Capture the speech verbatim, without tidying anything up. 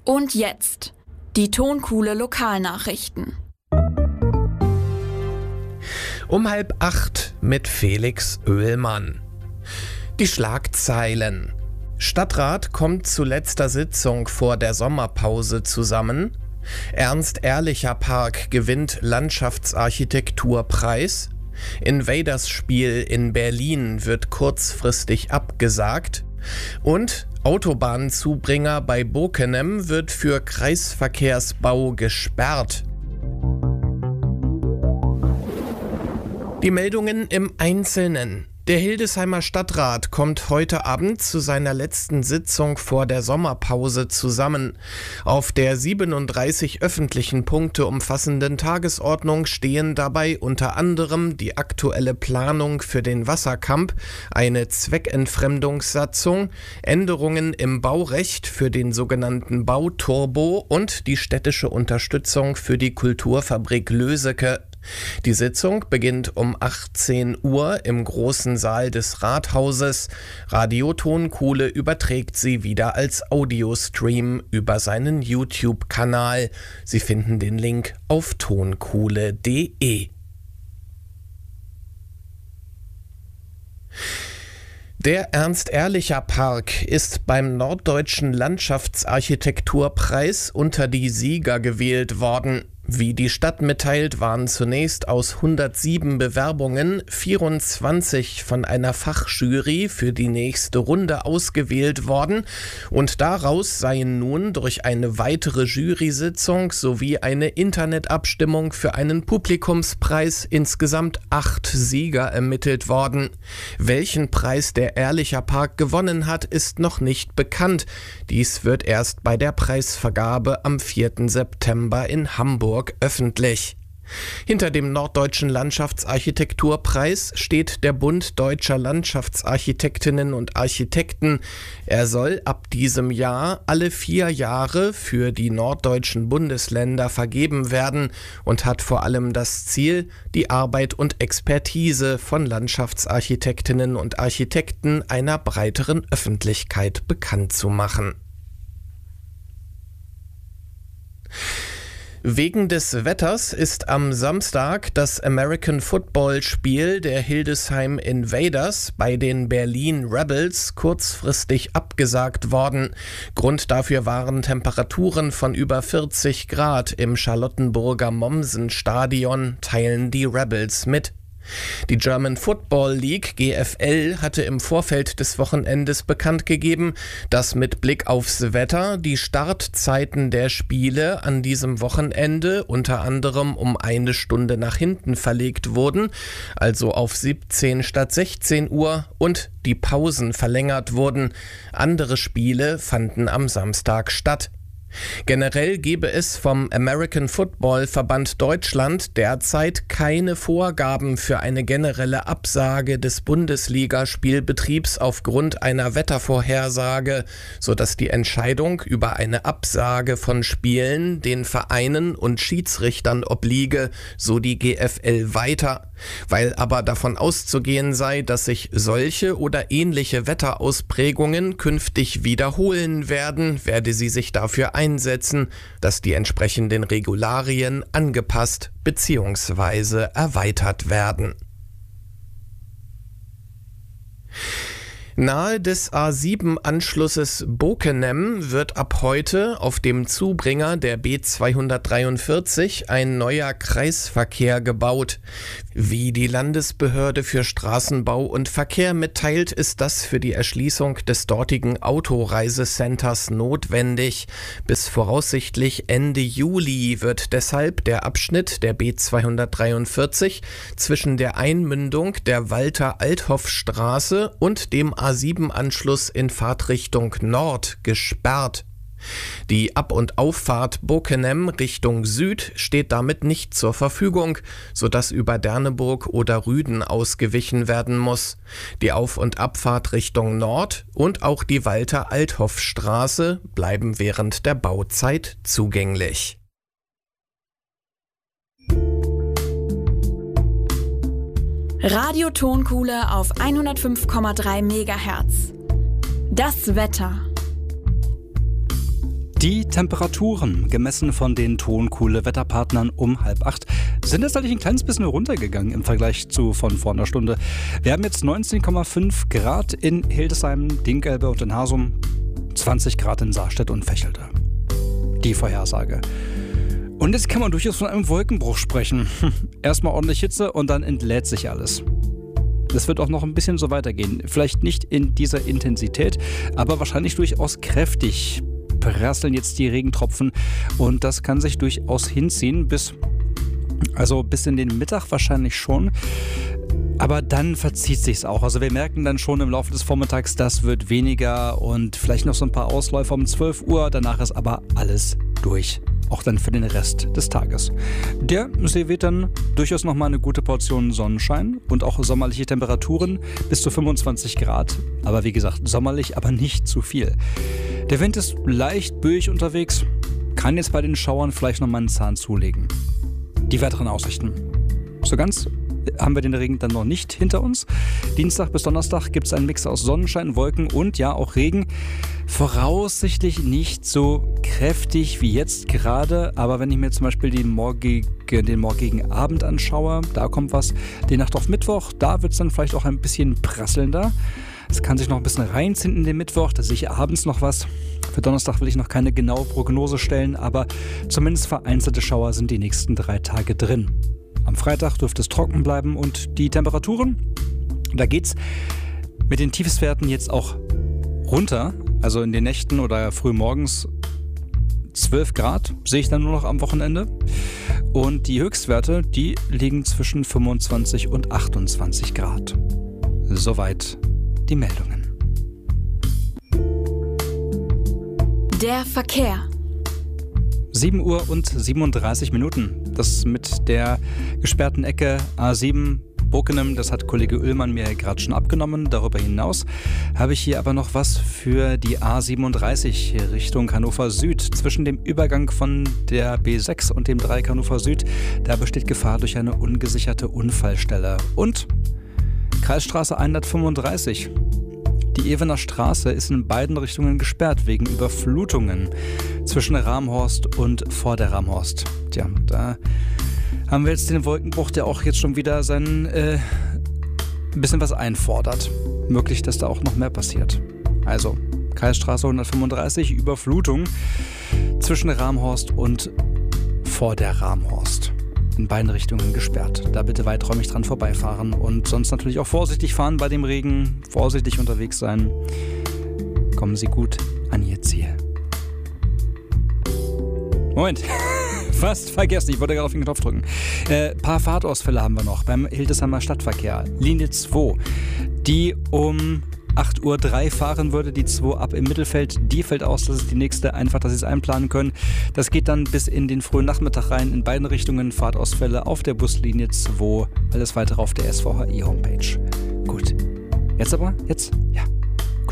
Und jetzt die Tonkuhle Lokalnachrichten. Um halb acht mit Felix Oehlmann. Die Schlagzeilen. Stadtrat kommt zu letzter Sitzung vor der Sommerpause zusammen. Ernst-Ehrlicher-Park gewinnt Landschaftsarchitekturpreis. Invaders-Spiel in Berlin wird kurzfristig abgesagt. Und Autobahnzubringer bei Bockenem wird für Kreisverkehrsbau gesperrt. Die Meldungen im Einzelnen. Der Hildesheimer Stadtrat kommt heute Abend zu seiner letzten Sitzung vor der Sommerpause zusammen. Auf der siebenunddreißig öffentlichen Punkte umfassenden Tagesordnung stehen dabei unter anderem die aktuelle Planung für den Wasserkamp, eine Zweckentfremdungssatzung, Änderungen im Baurecht für den sogenannten Bauturbo und die städtische Unterstützung für die Kulturfabrik Löseke. Die Sitzung beginnt um achtzehn Uhr im großen Saal des Rathauses. Radio Tonkuhle überträgt sie wieder als Audiostream über seinen YouTube-Kanal. Sie finden den Link auf tonkuhle punkt de. Der Ernst-Ehrlicher-Park ist beim Norddeutschen Landschaftsarchitekturpreis unter die Sieger gewählt worden. Wie die Stadt mitteilt, waren zunächst aus hundertsieben Bewerbungen vierundzwanzig von einer Fachjury für die nächste Runde ausgewählt worden und daraus seien nun durch eine weitere Jury-Sitzung sowie eine Internetabstimmung für einen Publikumspreis insgesamt acht Sieger ermittelt worden. Welchen Preis der Ehrlicher Park gewonnen hat, ist noch nicht bekannt. Dies wird erst bei der Preisvergabe am vierten September in Hamburg öffentlich. Hinter dem Norddeutschen Landschaftsarchitekturpreis steht der Bund Deutscher Landschaftsarchitektinnen und Architekten. Er soll ab diesem Jahr alle vier Jahre für die norddeutschen Bundesländer vergeben werden und hat vor allem das Ziel, die Arbeit und Expertise von Landschaftsarchitektinnen und Architekten einer breiteren Öffentlichkeit bekannt zu machen. Wegen des Wetters ist am Samstag das American Football Spiel der Hildesheim Invaders bei den Berlin Rebels kurzfristig abgesagt worden. Grund dafür waren Temperaturen von über vierzig Grad im Charlottenburger Mommsen-Stadion, teilen die Rebels mit. Die German Football League G F L hatte im Vorfeld des Wochenendes bekannt gegeben, dass mit Blick aufs Wetter die Startzeiten der Spiele an diesem Wochenende unter anderem um eine Stunde nach hinten verlegt wurden, also auf siebzehn statt sechzehn Uhr, und die Pausen verlängert wurden. Andere Spiele fanden am Samstag statt. Generell gebe es vom American Football Verband Deutschland derzeit keine Vorgaben für eine generelle Absage des Bundesligaspielbetriebs aufgrund einer Wettervorhersage, sodass die Entscheidung über eine Absage von Spielen den Vereinen und Schiedsrichtern obliege, so die G F L weiter. Weil aber davon auszugehen sei, dass sich solche oder ähnliche Wetterausprägungen künftig wiederholen werden, werde sie sich dafür einsetzen, dass die entsprechenden Regularien angepasst bzw. erweitert werden. Nahe des A sieben Anschlusses Bockenem wird ab heute auf dem Zubringer der B zweihundertdreiundvierzig ein neuer Kreisverkehr gebaut. Wie die Landesbehörde für Straßenbau und Verkehr mitteilt, ist das für die Erschließung des dortigen Autoreisecenters notwendig. Bis voraussichtlich Ende Juli wird deshalb der Abschnitt der B zweihundertdreiundvierzig zwischen der Einmündung der Walter-Althoff-Straße und dem A sieben Anschluss in Fahrtrichtung Nord gesperrt. Die Ab- und Auffahrt Bockenem Richtung Süd steht damit nicht zur Verfügung, sodass über Derneburg oder Rüden ausgewichen werden muss. Die Auf- und Abfahrt Richtung Nord und auch die Walter-Althoff-Straße bleiben während der Bauzeit zugänglich. Radio Tonkuhle auf hundertfünf Komma drei Megahertz. Das Wetter. Die Temperaturen, gemessen von den Tonkuhle-Wetterpartnern um halb acht, sind jetzt eigentlich ein kleines bisschen runtergegangen im Vergleich zu von vor einer Stunde. Wir haben jetzt neunzehn Komma fünf Grad in Hildesheim, Dinkelbe und in Hasum, zwanzig Grad in Saarstedt und Vechelde. Die Vorhersage. Und jetzt kann man durchaus von einem Wolkenbruch sprechen. Erstmal ordentlich Hitze und dann entlädt sich alles. Das wird auch noch ein bisschen so weitergehen. Vielleicht nicht in dieser Intensität, aber wahrscheinlich durchaus kräftig prasseln jetzt die Regentropfen und das kann sich durchaus hinziehen bis, also bis in den Mittag wahrscheinlich schon. Aber dann verzieht sich's auch. Also wir merken dann schon im Laufe des Vormittags, das wird weniger und vielleicht noch so ein paar Ausläufer um zwölf Uhr. Danach ist aber alles durch. Auch dann für den Rest des Tages. Der See weht dann durchaus nochmal eine gute Portion Sonnenschein und auch sommerliche Temperaturen bis zu fünfundzwanzig Grad. Aber wie gesagt, sommerlich, aber nicht zu viel. Der Wind ist leicht böig unterwegs, kann jetzt bei den Schauern vielleicht nochmal einen Zahn zulegen. Die weiteren Aussichten. So ganz haben wir den Regen dann noch nicht hinter uns. Dienstag bis Donnerstag gibt es einen Mix aus Sonnenschein, Wolken und ja auch Regen. Voraussichtlich nicht so kräftig wie jetzt gerade, aber wenn ich mir zum Beispiel die morgige, den morgigen Abend anschaue, da kommt was. Die Nacht auf Mittwoch, da wird es dann vielleicht auch ein bisschen prasselnder. Es kann sich noch ein bisschen reinziehen in den Mittwoch, da sehe ich abends noch was. Für Donnerstag will ich noch keine genaue Prognose stellen, aber zumindest vereinzelte Schauer sind die nächsten drei Tage drin. Am Freitag dürfte es trocken bleiben und die Temperaturen, da geht's mit den Tiefstwerten jetzt auch runter. Also in den Nächten oder früh morgens zwölf Grad sehe ich dann nur noch am Wochenende. Und die Höchstwerte, die liegen zwischen fünfundzwanzig und achtundzwanzig Grad. Soweit die Meldungen. Der Verkehr. sieben Uhr und siebenunddreißig Minuten. Das mit der gesperrten Ecke A sieben Bockenem, das hat Kollege Ullmann mir gerade schon abgenommen. Darüber hinaus habe ich hier aber noch was für die A siebenunddreißig Richtung Hannover Süd. Zwischen dem Übergang von der B sechs und dem Dreieck Hannover Süd, da besteht Gefahr durch eine ungesicherte Unfallstelle. Und Kreisstraße hundertfünfunddreißig. Die Evener Straße ist in beiden Richtungen gesperrt wegen Überflutungen zwischen Ramhorst und vor der Ramhorst. Tja, da haben wir jetzt den Wolkenbruch, der auch jetzt schon wieder sein äh, bisschen was einfordert. Möglich, dass da auch noch mehr passiert. Also, Kreisstraße hundertfünfunddreißig, Überflutung zwischen Ramhorst und vor der Ramhorst. In beiden Richtungen gesperrt. Da bitte weiträumig dran vorbeifahren und sonst natürlich auch vorsichtig fahren bei dem Regen, vorsichtig unterwegs sein. Kommen Sie gut an Ihr Ziel. Moment, fast vergessen, ich wollte gerade auf den Knopf drücken. Äh, paar Fahrtausfälle haben wir noch beim Hildesheimer Stadtverkehr. Linie zwei, die um acht Uhr drei fahren würde, die zwei ab im Mittelfeld, die fällt aus, das ist die nächste, einfach, dass Sie es einplanen können. Das geht dann bis in den frühen Nachmittag rein, in beiden Richtungen Fahrtausfälle auf der Buslinie zwei, alles weitere auf der S V H I-Homepage. Gut, jetzt aber, jetzt, ja.